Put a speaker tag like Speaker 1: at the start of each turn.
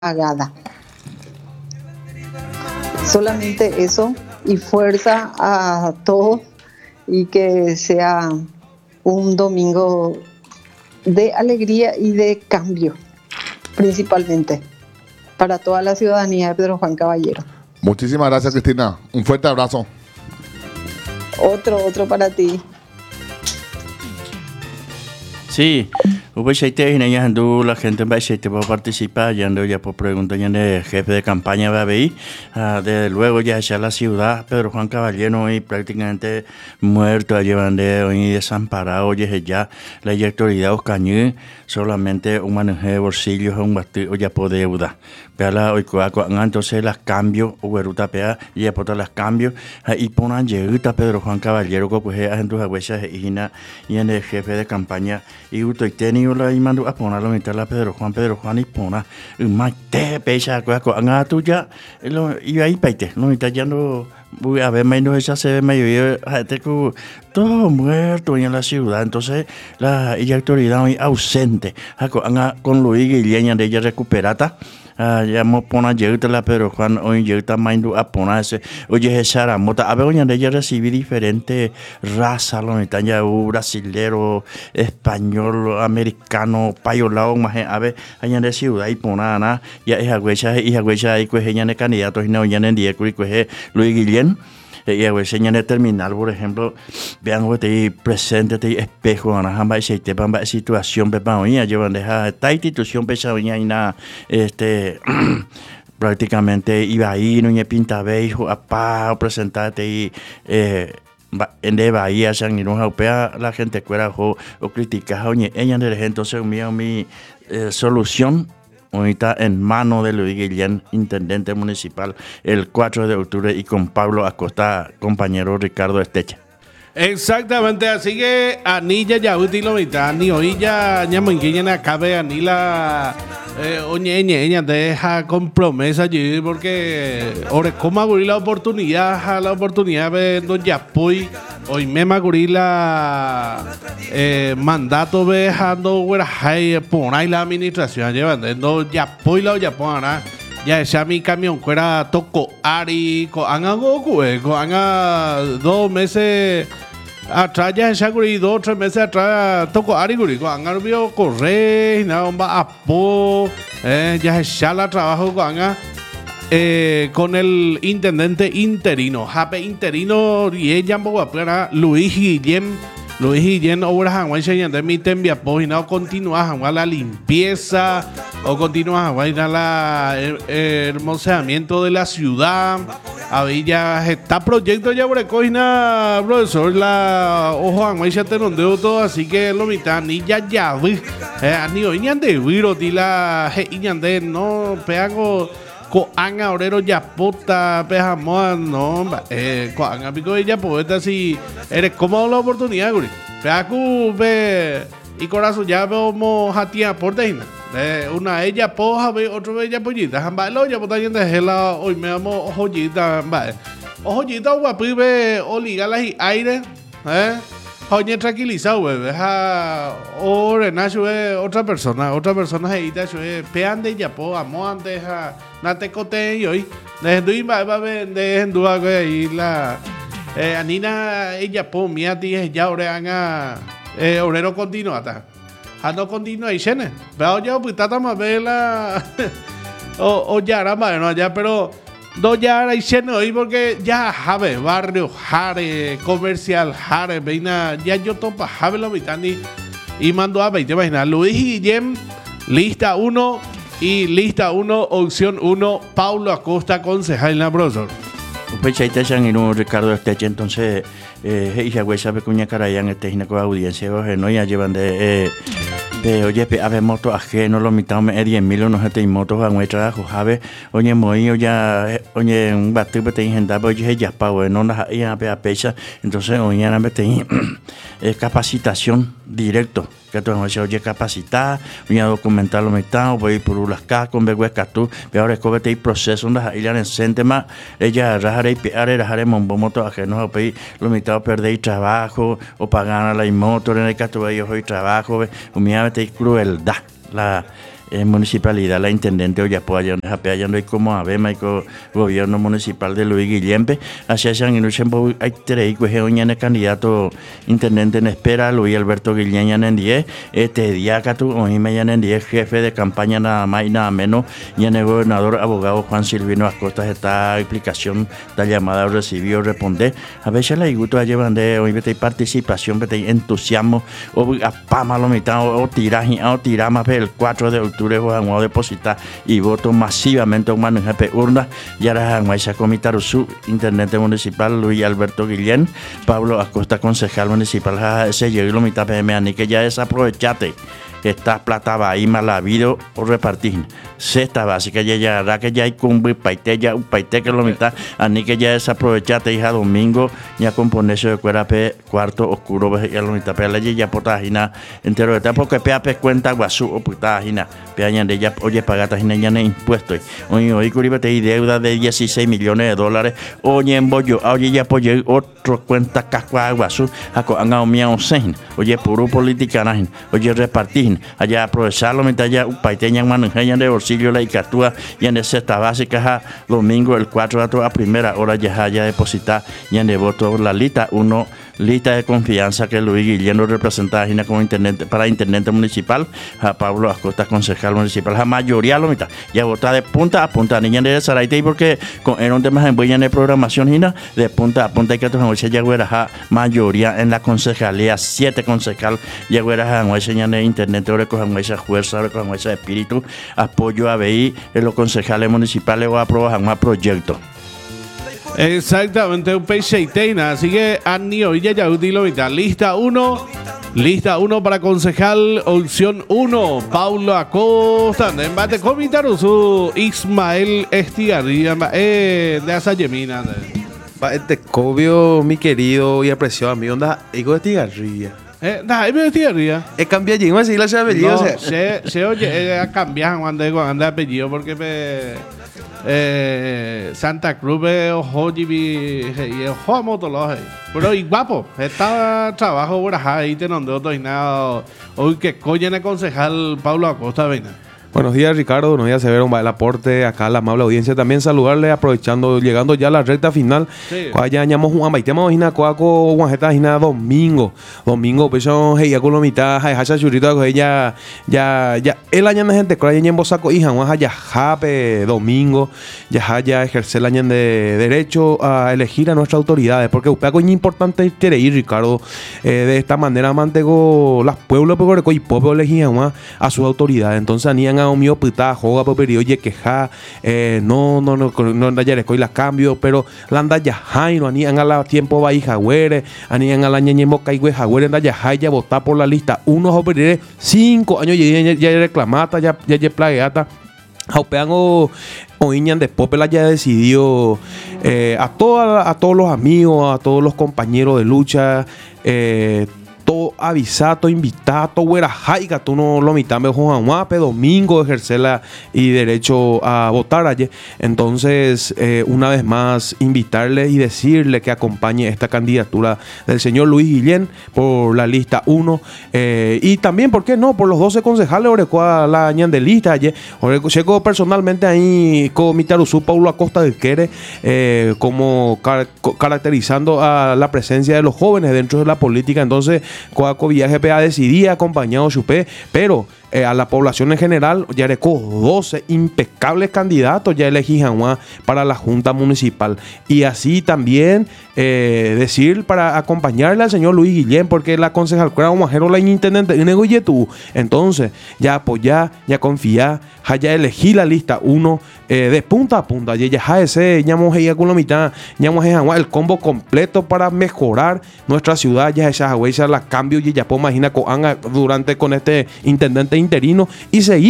Speaker 1: pagada. Solamente eso y fuerza a todos y que sea un domingo de alegría y de cambio, principalmente para toda la ciudadanía de Pedro Juan Caballero.
Speaker 2: Muchísimas gracias, Cristina. Un fuerte abrazo.
Speaker 1: Otro para ti.
Speaker 3: Sí, pues ahí te la gente va a participar, ya por preguntas ya de jefe de campaña va a ver, desde luego ya la ciudad, Pedro Juan Caballero hoy prácticamente muerto, llevan de hoy desamparado, oye ya la autoridad Oscañú, solamente un manejo de bolsillos, un vestido ya por deuda. Pela hoy entonces las cambios, Uberuta pea y aporta las cambios, y ponen lleguita Pedro Juan Caballero, que pues en tus aguesas y en el jefe de campaña, y uto y tenido la mando a ponerlo mitad la Pedro Juan y pona, más te pesa, con a tuya, y ahí paite, no está yendo. A ver, menos esa se ve medio todo muerto en la ciudad, entonces la autoridad hoy ausente, con Luis Guillén de ella recuperata. Ya me pone llegar la Pedro Juan hoy llega maindu a ponerse oye esa mota a ver hoy de ella recibir diferentes razas lo necesitan ya brasilero español americano payolao más a ver allá de ciudad y ponana ya es agüecha y pues ella de candidatos y no ya en día pues Luis Guillén. Y a veces en el terminal, por ejemplo, vean que presente te espejo, anajamba y se te pamba situación pepa oña, llevan deja esta institución pesa oña y nada, prácticamente iba ahí, no me pinta bejo, apá, presentarte y en de Bahía, San Inés, Europea, la gente cuera o critica, oye, ella de gente, entonces mi solución. Ahorita en mano de Luis Guillén, intendente municipal, el 4 de octubre y con Pablo Acosta, compañero Ricardo Estecha.
Speaker 4: Exactamente, así que anilla ya útil mitad ni hoy ya ñamanguiña na cabe anila oñeña deja con promesa allí porque ahora como agurir la oportunidad de don Yapuy hoy me agurir la mandato dejando por ahí la administración llevando Yapuy la Yapona. Ya esa mi camión fuera toco Ari, anga Goku, anga 2 meses atrás ya esa guri 2 o 3 meses atrás toco Ari guri, anga vio correr, nada va apo, ya esa la trabajo anga con el intendente interino, Jape interino y ella para Luis Guillén obras hanguay se llama mi tembia no continúa hanguay la limpieza o continúa hanguay la hermoseamiento de la ciudad a ver ya está proyecto ya por cocina profesor la ojo hanguay se te rondeo todo así que lo mitad ni ya ni hoy ni ande viro ti la de no peago coanga orero ya puta pejamoa no coanga pico ella poeta si eres como la oportunidad guri peacu ve y corazón ya vemos a ti aporte una ella poja ve otro ella pollita jambalo ya puta yendo de la hoy me amo joyita joyita guapi ve oligala y aire oye tranquilizado deja o renacho otra persona heita pean de yapo amo antes na te cote y hoy de va de duda que ahí la anina ella po mía ti ya oreanga obrero continuata no continua y chene veo yo pues tata más vela o ya era más no ya pero no ya era diciendo hoy porque ya Jave, barrio Jare, comercial Jare, veina, ya yo topa Jave lo mitani y mando a 20 páginas. Luis Guillén, lista 1 y lista 1, opción 1, Paulo Acosta, concejal en la profesor.
Speaker 3: Pues ahí te han ido Ricardo Esteche, entonces, ella güey sabe cuña carayan este con audiencia, no ya llevan de oye, a ver, moto ajeno, lo mitad me 10.000 no se te motos a un trabajo, ¿sabes? Oye, moí, oye, un batido te ingendaba, oye, ya pa, bueno, no ya a pecha, entonces, oye, me te capacitación directo, que tú oye, capacitar, oye, documentar lo mitad, voy por las casas con vergüenza tú, pero ahora es que te proceso, donde ella en centema, ella rajaré y peare, rajaré moto ajeno, lo mitad perder trabajo, o pagar a la moto, en el caso de ellos hoy trabajo, humillamente crueldad, la municipalidad, la intendente Oyapo, allá y como Abema y gobierno municipal de Luis Guillempe, hacia San Inuchembo, hay tres, el candidato intendente en espera, Luis Alberto Guillén en 10, este día que tú, hoy me en 10, jefe de campaña nada más y nada menos, y en el gobernador abogado Juan Silvino Acosta, esta explicación, esta llamada recibió, responde, a veces la iguto llevan de hoy, vete participación, vete entusiasmo, o a pama lo mitad, o tirar más el 4 de octubre, vamos a depositar y voto masivamente un manejo de urna, y ahora vamos a comitar su intendente municipal, Luis Alberto Guillén, Pablo Acosta, concejal municipal, se llegó lo mitad PM, ni que ya desaprovechate. Esta plata va ahí mal habido o repartir. Sexta básica, ya hará que ya hay cumbi, paite, ya un paite que lo mitad, ani que ya desaprovechate, hija domingo, ya componerse de cuera pe, cuarto oscuro, ya lo mitad, pero ya portajina entero de porque pea pe cuenta guasú o putajina, pea de ya, oye, pagata jina ya ne impuestos. Hoy curibete y deuda de 16 millones de dólares, oye, en bollo, oye, ya apoyé otro cuenta cascua guasú, jaco, anga o mía o sein, oye, puro política, oye, repartir. Allá aprovecharlo mientras ya paiteñan manejan de bolsillo la icatúa y en sexta básica domingo el 4 a primera hora ya depositar y en el voto la lista de confianza que Luis Guillén representa como intendente para intendente municipal, a Pablo Acosta, concejal municipal, la mayoría lo mitad ya vota de punta a punta niña de Saraite porque en un tema en programación de punta a punta y que ya hubiera mayoría en la concejalía 7 concejal ya hubiera en internet con esa fuerza con ese espíritu apoyo a BI en los concejales municipales o aprobar más proyectos.
Speaker 4: Exactamente, un peixeiteina. Así que Annie Ovilla ya utilo mitad. Lista 1 para concejal, opción 1, Paulo Acosta. Embate comitaron su Ismael Estigarría de Asayemina.
Speaker 5: Este cobio, mi querido y apreciado amigo, onda, hijo de Estigarría.
Speaker 4: ¿Es Estigarría?
Speaker 5: Es cambiar allí, ¿cómo se dice el apellido?
Speaker 4: No, se oye, cambiar cuando anda apellido porque Santa Cruz ojo y ojo motologe pero y guapo está trabajo por ahí tenonde otro y nada hoy que coña el concejal Pablo Acosta venga.
Speaker 5: Buenos días, Ricardo. Buenos días, Severo. El aporte acá a la amable audiencia. También saludarle, aprovechando, llegando ya a la recta final. Sí. Ya añamos Juan Baitema, Ojina, Coaco, Juanjeta, Ojina, domingo. Pues son, hey, ya con la mitad, hacha churrito, ya, el año de gente, con en Bosaco, hija, Juan, ya, jape, domingo, ya ejercer el año de derecho a elegir a nuestras autoridades. Porque Upeaco es importante quiere ir, Ricardo. De esta manera, mantengo las pueblos, porque y pueblo elegir a sus autoridades. Entonces, anían a mío puta joga por oye queja no ya les las cambio pero la anda ya no anían a la tiempo va hija güere anían a la ñeñemo caigüe jagüere anda ya votar por la lista 1 o 5 años ya reclamata ya plagueata Jaupeango o Iñan después la ya decidió a todos los amigos, a todos los compañeros de lucha, todo avisado, invitado, güera jaiga, tú no lo mitad mejor Juanpe, domingo ejercerla y derecho a votar ayer. Entonces, una vez más, invitarle y decirle que acompañe esta candidatura del señor Luis Guillén por la lista 1 y también, ¿por qué no? Por los 12 concejales, Orecoa la añan de lista ayer. Checo personalmente ahí con Mitaruzú, Paulo Acosta del Quere, como caracterizando a la presencia de los jóvenes dentro de la política. Entonces, Coaco Viaje PA decidía acompañado Chupé, pero a la población en general ya recó 12 impecables candidatos ya elegían para la Junta Municipal y así también decir para acompañarle al señor Luis Guillén porque la concejal Majero la intendente entonces ya apoyar, ya confiar, ya elegir la lista 1 de punta a punta ya ese ñamos ella con la mitad ñamos el combo completo para mejorar nuestra ciudad ya esa la cambio y ya pues imagina durante con este intendente interino y seguir